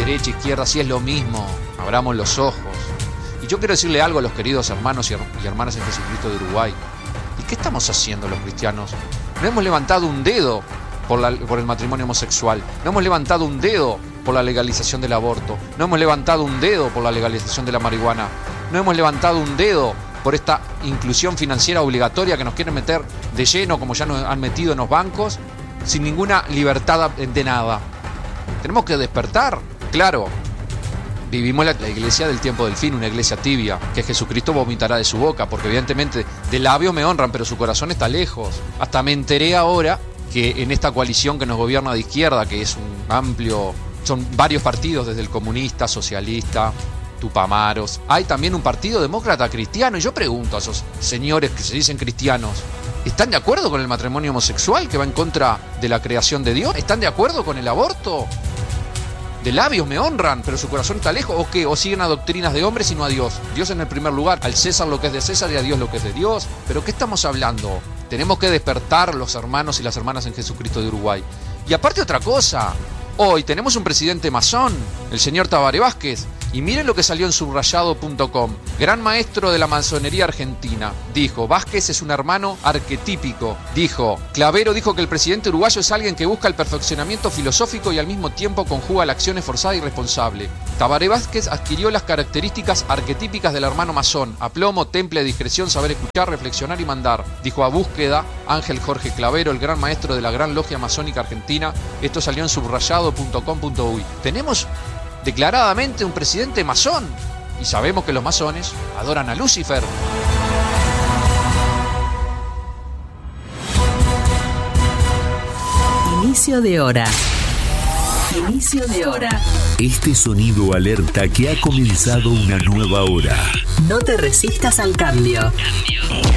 derecha, izquierda, si es lo mismo, abramos los ojos. Y yo quiero decirle algo a los queridos hermanos y hermanas en Jesucristo de Uruguay. ¿Y qué estamos haciendo los cristianos? No hemos levantado un dedo por el matrimonio homosexual, no hemos levantado un dedo por la legalización del aborto, no hemos levantado un dedo por la legalización de la marihuana, no hemos levantado un dedo por esta inclusión financiera obligatoria que nos quieren meter de lleno, como ya nos han metido en los bancos, sin ninguna libertad de nada. Tenemos que despertar, claro. Vivimos la iglesia del tiempo del fin, una iglesia tibia, que Jesucristo vomitará de su boca, porque evidentemente de labios me honran, pero su corazón está lejos. Hasta me enteré ahora que en esta coalición que nos gobierna de izquierda, que es un amplio, son varios partidos, desde el comunista, socialista, Tupamaros, hay también un partido demócrata cristiano, y yo pregunto a esos señores que se dicen cristianos, ¿están de acuerdo con el matrimonio homosexual que va en contra de la creación de Dios? ¿Están de acuerdo con el aborto? De labios me honran, pero su corazón está lejos. ¿O qué? ¿O siguen a doctrinas de hombres y no a Dios? Dios en el primer lugar, al César lo que es de César y a Dios lo que es de Dios. ¿Pero qué estamos hablando? Tenemos que despertar los hermanos y las hermanas en Jesucristo de Uruguay. Y aparte otra cosa, hoy tenemos un presidente masón, el señor Tabaré Vázquez. Y miren lo que salió en subrayado.com. Gran maestro de la masonería argentina. Dijo, Vázquez es un hermano arquetípico. Dijo, Clavero dijo que el presidente uruguayo es alguien que busca el perfeccionamiento filosófico y al mismo tiempo conjuga la acción esforzada y responsable. Tabaré Vázquez adquirió las características arquetípicas del hermano masón. Aplomo, temple, discreción, saber escuchar, reflexionar y mandar. Dijo a búsqueda Ángel Jorge Clavero, el gran maestro de la gran logia masónica argentina. Esto salió en subrayado.com.uy. Tenemos declaradamente un presidente masón, y sabemos que los masones adoran a Lucifer. Inicio de hora. Inicio de hora. Este sonido alerta que ha comenzado una nueva hora. No te resistas al cambio.